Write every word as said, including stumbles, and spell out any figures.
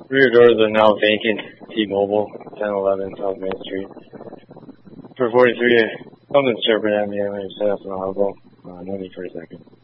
Rear doors are now vacant. T-Mobile, ten eleven South Main Street. For forty-three, something's chirping at me. I'm going to set up an audible. Uh, no need for a second.